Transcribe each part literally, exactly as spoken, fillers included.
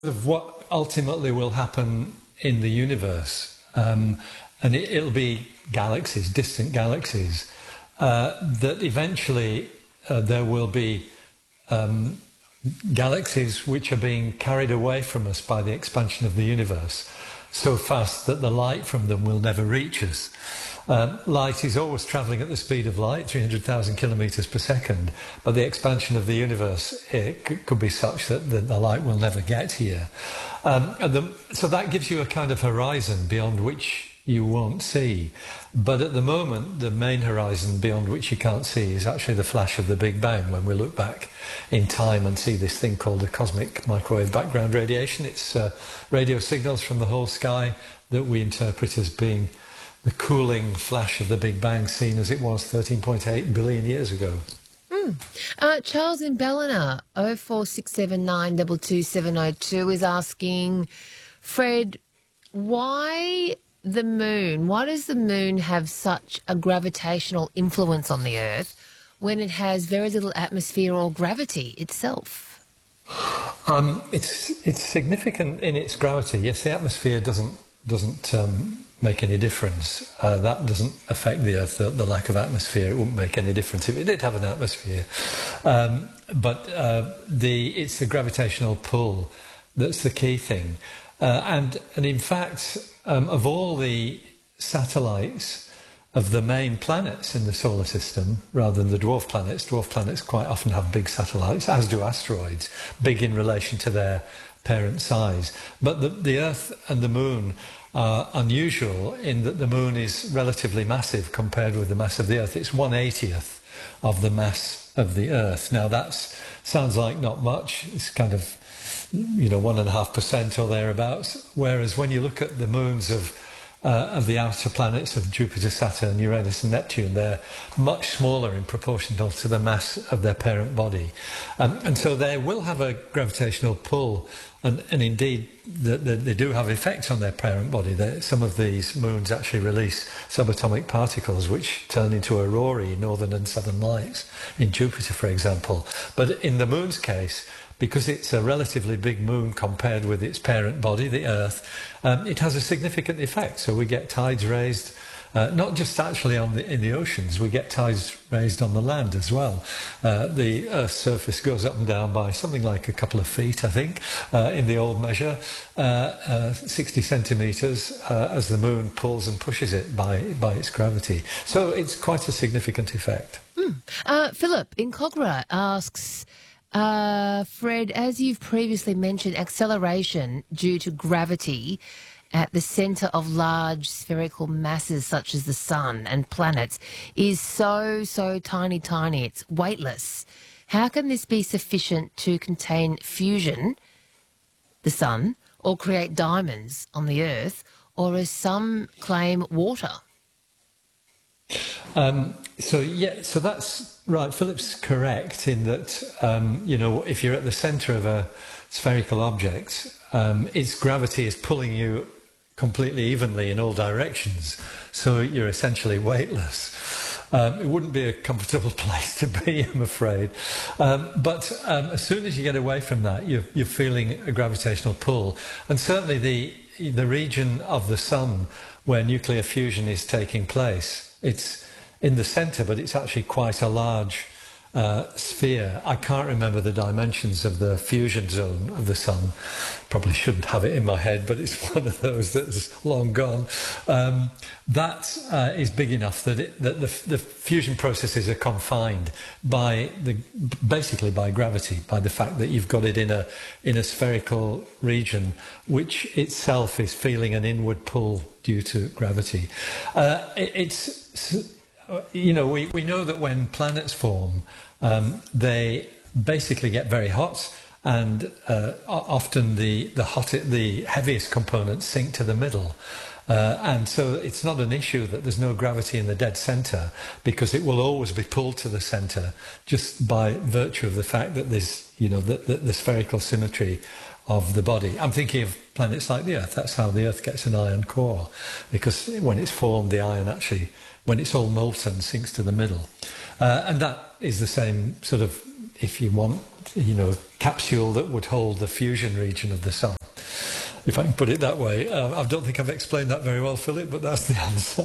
of what ultimately will happen in the universe. Um, and it, it'll be galaxies, distant galaxies, uh, that eventually uh, there will be um, galaxies which are being carried away from us by the expansion of the universe so fast that the light from them will never reach us. Um, light is always travelling at the speed of light, three hundred thousand kilometres per second, but the expansion of the universe it c- could be such that the, the light will never get here. Um, and the, so that gives you a kind of horizon beyond which you won't see. But at the moment, the main horizon beyond which you can't see is actually the flash of the Big Bang, when we look back in time and see this thing called the cosmic microwave background radiation. It's uh, radio signals from the whole sky that we interpret as being the cooling flash of the Big Bang, seen as it was thirteen point eight billion years ago. Mm. Uh, Charles in Ballina, oh four six seven nine two two seven oh two, is asking, Fred, why the moon? Why does the moon have such a gravitational influence on the Earth when it has very little atmosphere or gravity itself? Um, it's it's significant in its gravity. Yes, the atmosphere doesn't doesn't um, make any difference. Uh, that doesn't affect the Earth. The, the lack of atmosphere, it wouldn't make any difference if it did have an atmosphere. Um, but uh, the it's the gravitational pull that's the key thing. Uh, and and in fact, um, of all the satellites of the main planets in the solar system, rather than the dwarf planets, dwarf planets quite often have big satellites, as do asteroids, big in relation to their parent size. But the, the Earth and the Moon are unusual in that the Moon is relatively massive compared with the mass of the Earth. It's one eightieth of the mass of the Earth. Now that sounds like not much. It's kind of, you know, one and a half percent or thereabouts. Whereas when you look at the moons of uh, of the outer planets of Jupiter, Saturn, Uranus and Neptune, they're much smaller in proportion to the mass of their parent body. Um, and so they will have a gravitational pull, and, and indeed the, the, they do have effects on their parent body. They, some of these moons actually release subatomic particles which turn into aurorae, northern and southern lights, in Jupiter, for example. But in the moon's case, because it's a relatively big moon compared with its parent body, the Earth, um, it has a significant effect. So we get tides raised, uh, not just actually on the, in the oceans, we get tides raised on the land as well. Uh, the Earth's surface goes up and down by something like a couple of feet, I think, uh, in the old measure, uh, uh, sixty centimetres, uh, as the moon pulls and pushes it by, by its gravity. So it's quite a significant effect. Mm. Uh, Philip in Cogra asks, Uh, Fred, as you've previously mentioned, acceleration due to gravity at the centre of large spherical masses such as the sun and planets is so, so tiny, tiny. It's weightless. How can this be sufficient to contain fusion, the sun, or create diamonds on the Earth, or as some claim, water? Um, so yeah, so that's right. Philip's correct in that um, you know, if you're at the centre of a spherical object, um, its gravity is pulling you completely evenly in all directions. So you're essentially weightless. Um, it wouldn't be a comfortable place to be, I'm afraid. Um, but um, as soon as you get away from that, you're, you're feeling a gravitational pull, and certainly the the region of the sun where nuclear fusion is taking place. It's in the centre, but it's actually quite a large uh, sphere. I can't remember the dimensions of the fusion zone of the sun. Probably shouldn't have it in my head, but it's one of those that's long gone. Um, that uh, is big enough that, it, that the, the fusion processes are confined by the basically by gravity, by the fact that you've got it in a in a spherical region, which itself is feeling an inward pull due to gravity. Uh, it, it's you know we, we know that when planets form, um, they basically get very hot. And uh, often the the hot, the heaviest components sink to the middle, uh, and so it's not an issue that there's no gravity in the dead centre, because it will always be pulled to the centre just by virtue of the fact that there's, you know, the, the, the spherical symmetry of the body. I'm thinking of planets like the Earth. That's how the Earth gets an iron core, because when it's formed, the iron actually, when it's all molten, sinks to the middle, uh, and that is the same sort of if you want, you know, capsule that would hold the fusion region of the sun. If I can put it that way. Uh, I don't think I've explained that very well, Philip, but that's the answer.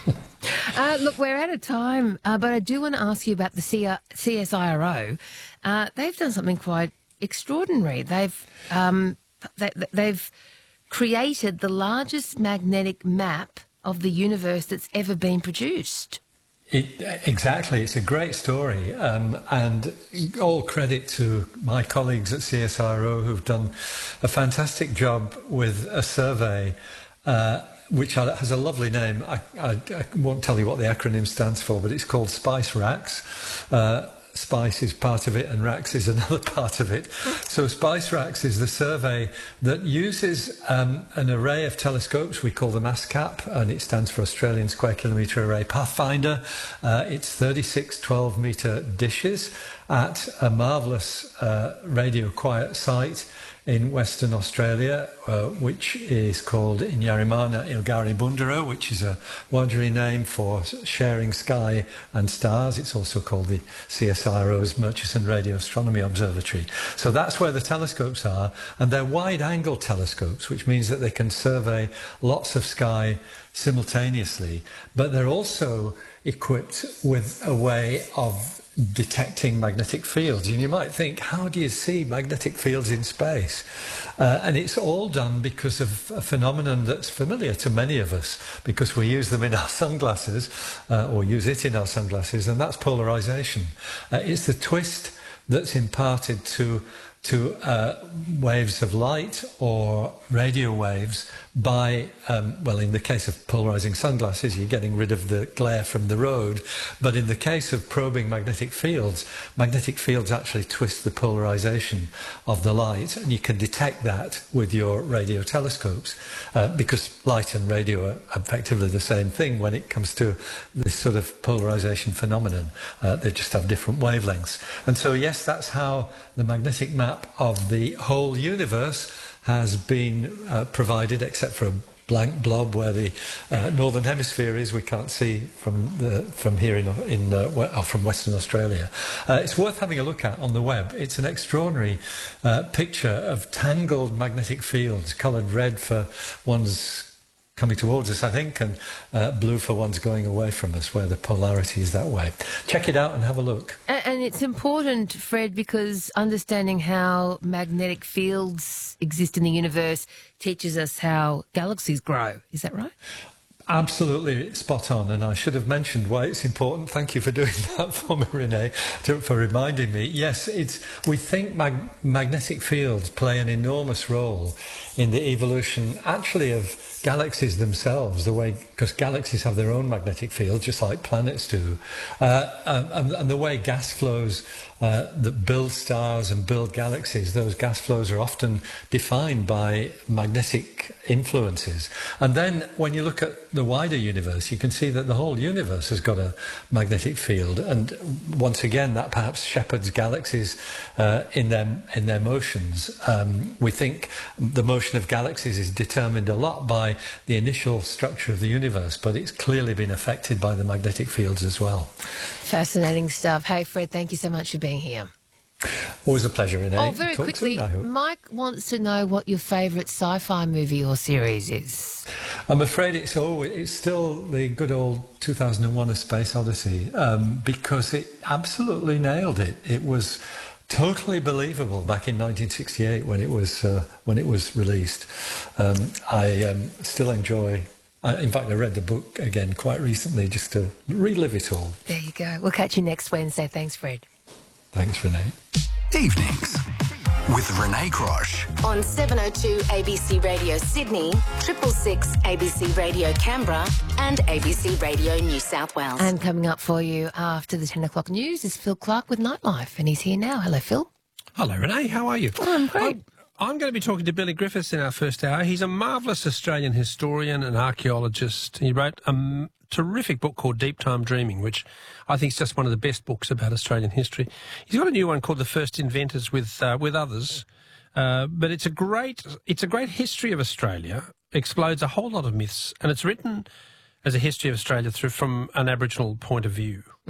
Uh, look, we're out of time, uh, but I do want to ask you about the C S I R O. Uh, they've done something quite extraordinary. They've um, they, they've created the largest magnetic map of the universe that's ever been produced. It, exactly. It's a great story, um, and all credit to my colleagues at C S I R O who've done a fantastic job with a survey uh, which has a lovely name. I, I, I won't tell you what the acronym stands for, but it's called SPICE-RACS. Uh, SPICE is part of it and RACS is another part of it. So SPICE-RACS is the survey that uses um, an array of telescopes. We call them ASCAP, and it stands for Australian Square Kilometre Array Pathfinder. Uh, it's thirty-six twelve metre dishes at a marvellous uh, radio quiet site in Western Australia, uh, which is called Inyarimana Ilgari Bundara, which is a Wiradjuri name for sharing sky and stars. It's also called the C S I R O's Murchison Radio Astronomy Observatory. So that's where the telescopes are, and they're wide-angle telescopes, which means that they can survey lots of sky simultaneously, but they're also equipped with a way of detecting magnetic fields. And you might think, how do you see magnetic fields in space? Uh, and it's all done because of a phenomenon that's familiar to many of us, because we use them in our sunglasses, uh, or use it in our sunglasses, and that's polarization. Uh, it's the twist that's imparted to to uh, waves of light or radio waves by, um, well, in the case of polarizing sunglasses, you're getting rid of the glare from the road. But in the case of probing magnetic fields, magnetic fields actually twist the polarization of the light, and you can detect that with your radio telescopes, uh, because light and radio are effectively the same thing when it comes to this sort of polarization phenomenon. Uh, they just have different wavelengths. And so, yes, that's how the magnetic map of the whole universe has been uh, provided, except for a blank blob where the uh, northern hemisphere is. We can't see from the from here in, in uh, or from Western Australia. Uh, it's worth having a look at on the web. It's an extraordinary uh, picture of tangled magnetic fields, coloured red for one's coming towards us, I think, and uh, blue for ones going away from us, where the polarity is that way. Check it out and have a look. And, and it's important, Fred, because understanding how magnetic fields exist in the universe teaches us how galaxies grow. Is that right? Absolutely spot on, and I should have mentioned why it's important. Thank you for doing that for me, Renee, to, for reminding me. Yes, it's we think mag- magnetic fields play an enormous role in the evolution, actually, of galaxies themselves, the way, because galaxies have their own magnetic field, just like planets do, uh, and, and the way gas flows uh, that build stars and build galaxies, those gas flows are often defined by magnetic influences. And then when you look at the wider universe, you can see that the whole universe has got a magnetic field, and once again, that perhaps shepherds galaxies uh, in their in their motions. Um, we think the motion of galaxies is determined a lot by the initial structure of the universe, but it's clearly been affected by the magnetic fields as well. Fascinating stuff. Hey, Fred, thank you so much for being here. Always a pleasure, Renee. Oh, very Talk quickly, soon, I hope. Mike wants to know what your favourite sci-fi movie or series is. I'm afraid it's oh, it's still the good old two thousand one: A Space Odyssey, um, because it absolutely nailed it. It was totally believable back in nineteen sixty-eight when it was uh, when it was released. Um, I um, still enjoy. I, in fact, I read the book again quite recently just to relive it all. There you go. We'll catch you next Wednesday. Thanks, Fred. Thanks, Renee. Evenings with Renee Grosh. On seven oh two A B C Radio Sydney, triple six A B C Radio Canberra and A B C Radio New South Wales. And coming up for you after the ten o'clock news is Phil Clark with Nightlife, and he's here now. Hello, Phil. Hello, Renee. How are you? Oh, I'm great. I'm, I'm going to be talking to Billy Griffiths in our first hour. He's a marvellous Australian historian and archaeologist. He wrote a terrific book called Deep Time Dreaming, which I think is just one of the best books about Australian history. He's got a new one called The First Inventors with uh, with others, uh, but it's a great it's a great history of Australia. Explodes a whole lot of myths, and it's written as a history of Australia through from an Aboriginal point of view. Mm.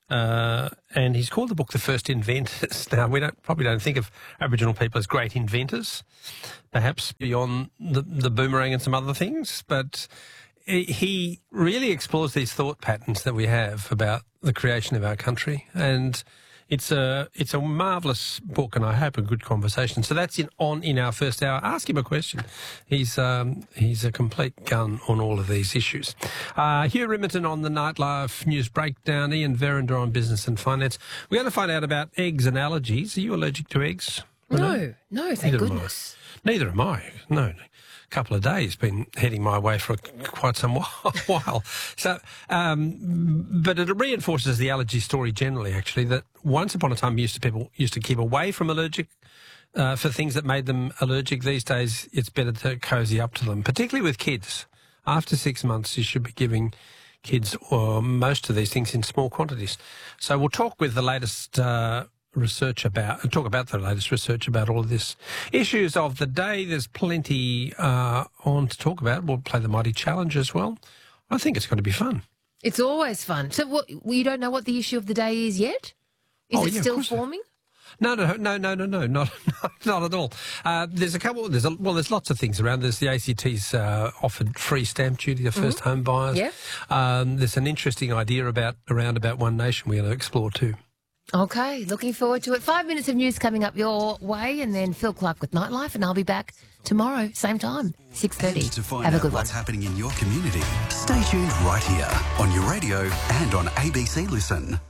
Uh, and he's called the book The First Inventors. Now, we don't probably don't think of Aboriginal people as great inventors, perhaps beyond the, the boomerang and some other things, but he really explores these thought patterns that we have about the creation of our country, and it's a it's a marvellous book, and I hope a good conversation. So that's in on in our first hour. Ask him a question. He's um, he's a complete gun on all of these issues. Uh, Hugh Rimerton on the Nightlife News Breakdown. Ian Verinder on Business and Finance. We're going to find out about eggs and allergies. Are you allergic to eggs? No, no, thank Neither goodness. Am I. Neither am I. No. Couple of days, been heading my way for quite some while. So, um, but it reinforces the allergy story generally, actually, that once upon a time used to people used to keep away from allergic uh, for things that made them allergic. These days, it's better to cozy up to them, particularly with kids. After six months, you should be giving kids or most of these things in small quantities. So we'll talk with the latest Uh, research about talk about the latest research about all of this. Issues of the day, there's plenty uh, on to talk about. We'll play the Mighty Challenge as well. I think it's going to be fun. It's always fun. So what, you don't know what the issue of the day is yet? Is Oh, it yeah, of still course. forming? No, no, no, no, no, no, not not, not at all. Uh, there's a couple. There's a, well, there's lots of things around. There's the A C T's uh, offered free stamp duty to first home buyers. Yeah. Um, there's an interesting idea about around about One Nation we're going to explore too. Okay, looking forward to it. Five minutes of news coming up your way, and then Phil Clark with Nightlife, and I'll be back tomorrow, same time, six thirty. To find Have a out good one. what's happening in your community, stay tuned right here on your radio and on A B C Listen.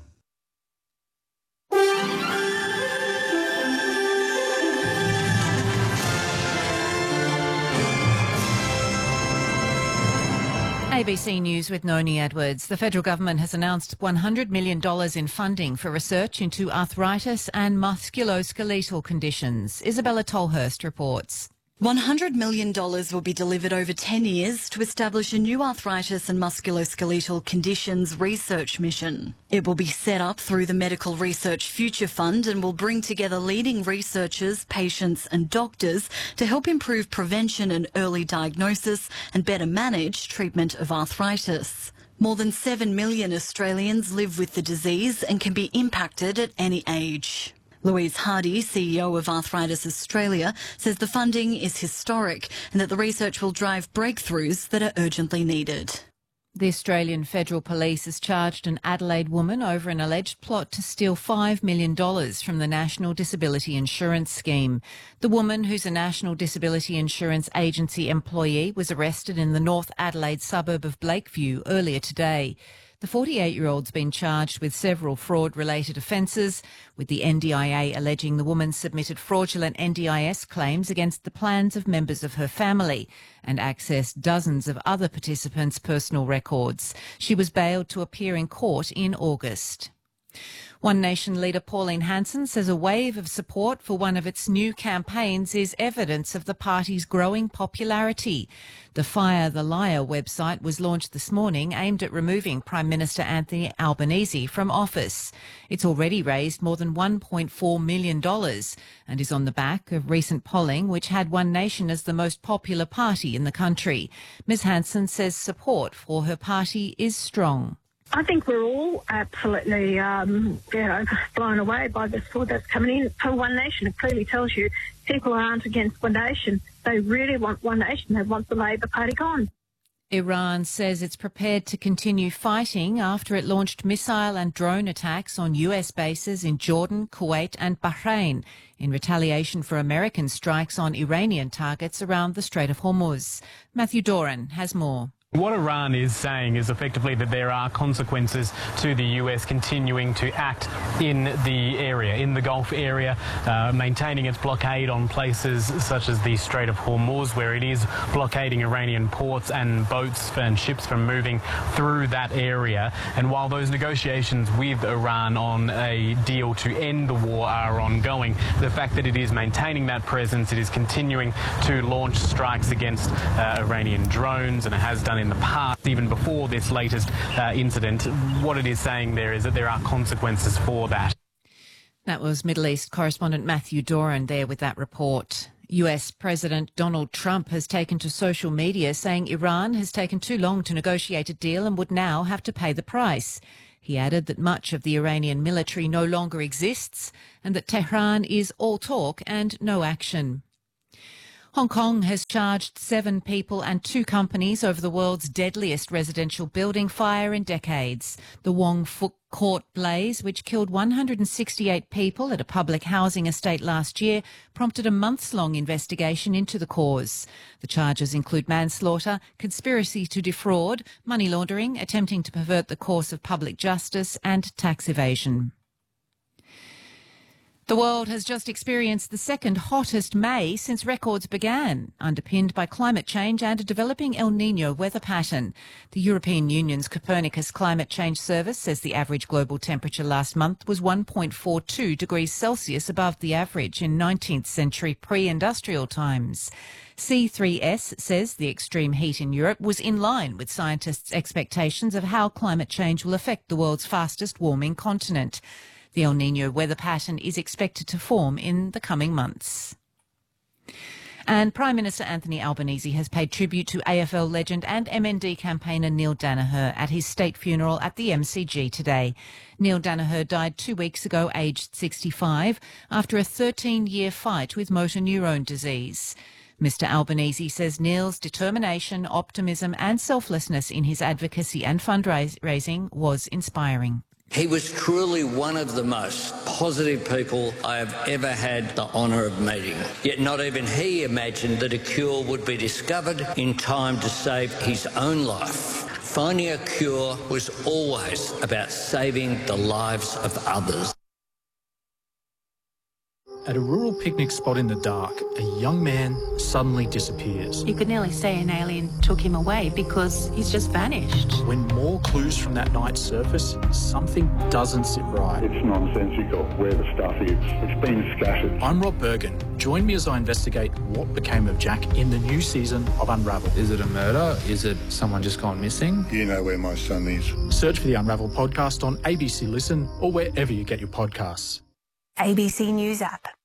A B C News with Noni Edwards. The federal government has announced one hundred million dollars in funding for research into arthritis and musculoskeletal conditions. Isabella Tolhurst reports. one hundred million dollars will be delivered over ten years to establish a new arthritis and musculoskeletal conditions research mission. It will be set up through the Medical Research Future Fund and will bring together leading researchers, patients and doctors to help improve prevention and early diagnosis and better manage treatment of arthritis. More than seven million Australians live with the disease and can be impacted at any age. Louise Hardy, C E O of Arthritis Australia, says the funding is historic and that the research will drive breakthroughs that are urgently needed. The Australian Federal Police has charged an Adelaide woman over an alleged plot to steal five million dollars from the National Disability Insurance Scheme. The woman, who's a National Disability Insurance Agency employee, was arrested in the North Adelaide suburb of Blakeview earlier today. The forty-eight-year-old's been charged with several fraud-related offences, with the N D I A alleging the woman submitted fraudulent N D I S claims against the plans of members of her family and accessed dozens of other participants' personal records. She was bailed to appear in court in August. One Nation leader Pauline Hanson says a wave of support for one of its new campaigns is evidence of the party's growing popularity. The Fire the Liar website was launched this morning, aimed at removing Prime Minister Anthony Albanese from office. It's already raised more than one point four million dollars and is on the back of recent polling, which had One Nation as the most popular party in the country. Ms Hanson says support for her party is strong. I think we're all absolutely, um, you know, blown away by the support that's coming in for One Nation. It clearly tells you people aren't against One Nation. They really want One Nation. They want the Labor Party gone. Iran says it's prepared to continue fighting after it launched missile and drone attacks on U S bases in Jordan, Kuwait and Bahrain in retaliation for American strikes on Iranian targets around the Strait of Hormuz. Matthew Doran has more. What Iran is saying is effectively that there are consequences to the U S continuing to act in the area, in the Gulf area, uh, maintaining its blockade on places such as the Strait of Hormuz, where it is blockading Iranian ports and boats and ships from moving through that area. And while those negotiations with Iran on a deal to end the war are ongoing, the fact that it is maintaining that presence, it is continuing to launch strikes against uh, Iranian drones, and it has done in the past, even before this latest uh, incident. What it is saying there is that there are consequences for that. That was Middle East correspondent Matthew Doran there with that report. U S President Donald Trump has taken to social media saying Iran has taken too long to negotiate a deal and would now have to pay the price. He added that much of the Iranian military no longer exists and that Tehran is all talk and no action. Hong Kong has charged seven people and two companies over the world's deadliest residential building fire in decades. The Wong Fuk Court blaze, which killed one hundred sixty-eight people at a public housing estate last year, prompted a months-long investigation into the cause. The charges include manslaughter, conspiracy to defraud, money laundering, attempting to pervert the course of public justice and tax evasion. The world has just experienced the second hottest May since records began, underpinned by climate change and a developing El Niño weather pattern. The European Union's Copernicus Climate Change Service says the average global temperature last month was one point four two degrees Celsius above the average in nineteenth century pre-industrial times. C three S says the extreme heat in Europe was in line with scientists' expectations of how climate change will affect the world's fastest warming continent. The El Niño weather pattern is expected to form in the coming months. And Prime Minister Anthony Albanese has paid tribute to A F L legend and M N D campaigner Neil Danaher at his state funeral at the M C G today. Neil Danaher died two weeks ago, aged sixty-five, after a thirteen-year fight with motor neurone disease. Mister Albanese says Neil's determination, optimism and selflessness in his advocacy and fundraising was inspiring. He was truly one of the most positive people I have ever had the honour of meeting. Yet not even he imagined that a cure would be discovered in time to save his own life. Finding a cure was always about saving the lives of others. At a rural picnic spot in the dark, a young man suddenly disappears. You could nearly say an alien took him away because he's just vanished. When more clues from that night surface, something doesn't sit right. It's nonsensical where the stuff is. It's been scattered. I'm Rob Bergen. Join me as I investigate what became of Jack in the new season of Unravel. Is it a murder? Is it someone just gone missing? You know where my son is. Search for the Unravel podcast on A B C Listen or wherever you get your podcasts. A B C News app.